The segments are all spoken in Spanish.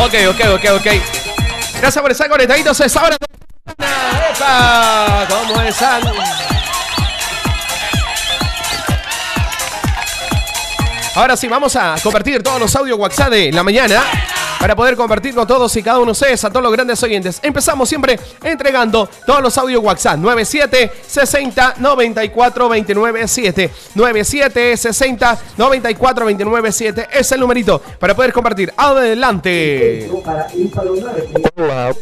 Ok. Gracias por estar conectaditos a esa hora. ¡Epa! ¿Cómo están? Ahora sí, vamos a compartir todos los audios WhatsApp de la mañana para poder compartir con todos y cada uno de ustedes, a todos los grandes oyentes. Empezamos siempre entregando todos los audios WhatsApp. 9760-94297. 9760-94297 es el numerito para poder compartir. Adelante. Hola,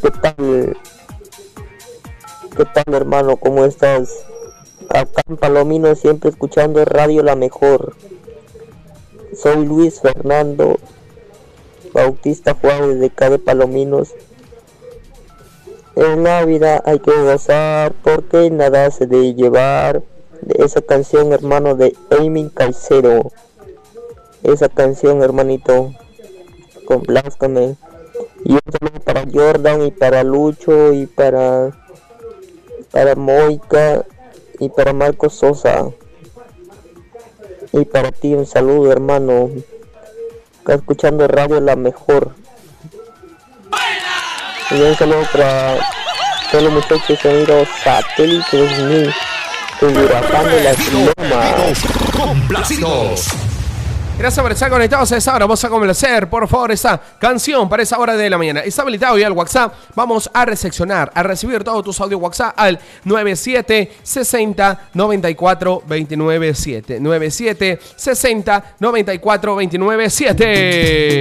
¿qué tal, hermano? ¿Cómo estás? Acá en Palomino, siempre escuchando Radio La Mejor. Soy Luis Fernando Bautista Juárez de acá de Palominos. En Navidad hay que gozar porque nada se debe llevar. De esa canción, hermano, de Amy Caicedo. Esa canción, hermanito, complázcame. Y un saludo para Jordan y para Lucho y para Moica y para Marcos Sosa. Y para ti un saludo, hermano. Acá escuchando Radio La Mejor. Y un saludo para todos los muchachos que han ido Satélite 2000. El huracán de las Lomas. Complacidos. Gracias por estar conectados a esa hora. Vamos a complacer, por favor, esa canción para esa hora de la mañana. Está habilitado ya el WhatsApp. Vamos a recepcionar, a recibir todos tus audios WhatsApp al 9760-94297. 9760-94297.